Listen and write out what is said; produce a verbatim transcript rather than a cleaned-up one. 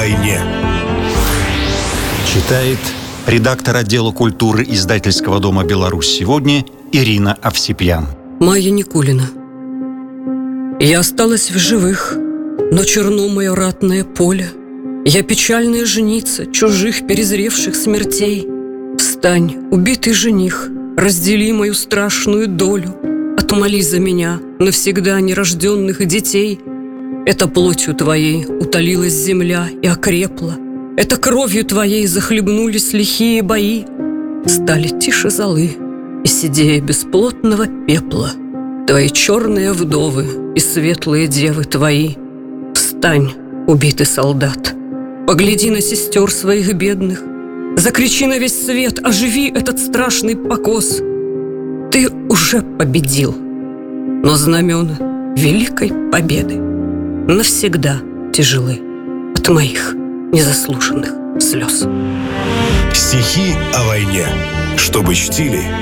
войне. Читает редактор отдела культуры издательского дома «Беларусь сегодня» Ирина Овсепьян. Майя Никулина. Я осталась в живых, но черно мое ратное поле. Я печальная женица чужих перезревших смертей. Встань, убитый жених, раздели мою страшную долю. Отмоли за меня навсегда нерожденных детей. Это плотью твоей утолилась земля и окрепла. Это кровью твоей захлебнулись лихие бои. Стали тише золы и седее бесплотного пепла твои черные вдовы и светлые девы твои. Встань, убитый солдат, погляди на сестер своих бедных, закричи на весь свет, оживи этот страшный покос. Ты уже победил, но знамена великой победы навсегда тяжелы от моих незаслуженных слез. Стихи о войне, чтобы чтили